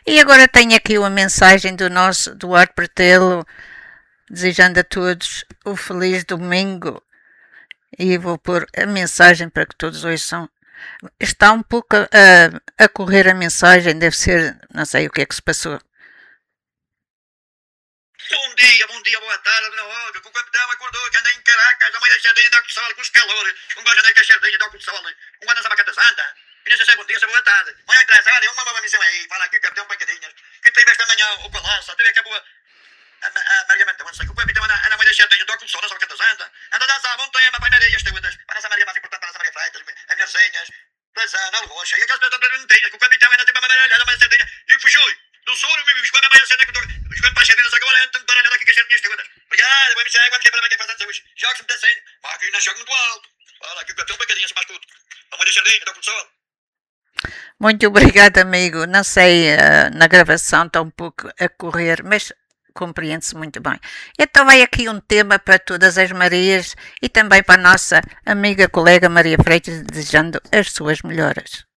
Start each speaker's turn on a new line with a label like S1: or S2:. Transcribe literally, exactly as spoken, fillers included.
S1: E agora tenho aqui uma mensagem do nosso Duarte Bertelo, desejando a todos o feliz domingo. E vou pôr a mensagem para que todos ouçam. Está um pouco a, a correr a mensagem, deve ser, não sei o que é que se passou.
S2: Bom dia, bom dia, boa tarde, na hora, que o capitão acordou, que anda em Caracas, a mãe da sardinha dá com sol, com os calores, um gajo anda com a sardinha, dá com o sol, um anda a vacata santa, e não sei se é bom dia, se é boa tarde. Mas não interessa, olha, uma boa missão aí, fala aqui o capitão pancadinhas, que tive esta manhã o Palança, tive aqui a boa, a, a Maria Mantão, não sei, que o capitão anda, anda a mãe da sardinha, dá com o sol, nessa vacata santa, anda a dançar, bom tema, pai na areia, as todas, para essa Maria mais importante, para essa Maria Freitas, as minhas senhas, Plazana, a Rocha, e aquelas pessoas todas não têm, que o capitão anda tipo a mamaralhada, a mãe da sardinha, e fugiu. Do sul, me escolhe a mãe da sardinha, que eu escolho para as sardinhas agora, então baralhada aqui com as sardinhas todas. Obrigado, vai me sair, vai me quebrar, vai me fazer hoje. Joga-se muito assim, mas aqui não joga muito alto. Fala aqui o capitão pancadinha, se mais tudo. A mãe da sardinha, dá com o sol.
S1: Muito obrigado, amigo. Não sei, uh, na gravação está um pouco a correr, mas compreende-se muito bem. Então vai aqui um tema para todas as Marias e também para a nossa amiga, colega Maria Freitas, desejando as suas melhoras.